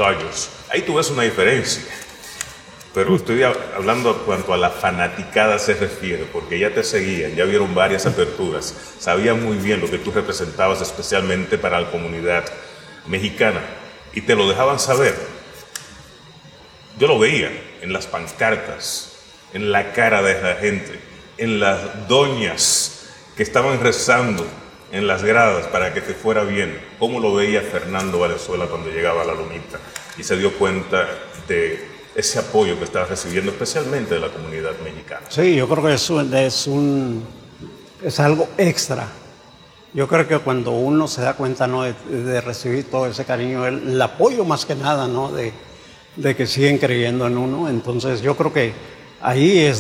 Dodgers. Ahí tú ves una diferencia. Pero estoy hablando cuanto a la fanaticada se refiere, porque ya te seguían, ya vieron varias aperturas, sabían muy bien lo que tú representabas, especialmente para la comunidad mexicana, y te lo dejaban saber. Yo lo veía en las pancartas, en la cara de la gente, en las doñas que estaban rezando en las gradas para que te fuera bien, cómo lo veía Fernando Valenzuela cuando llegaba a la Lomita y se dio cuenta de ese apoyo que estaba recibiendo, especialmente de la comunidad mexicana. Sí, yo creo que es algo extra. Yo creo que cuando uno se da cuenta, ¿no?, de recibir todo ese cariño, el apoyo más que nada, ¿no?, de que siguen creyendo en uno, entonces yo creo que ahí es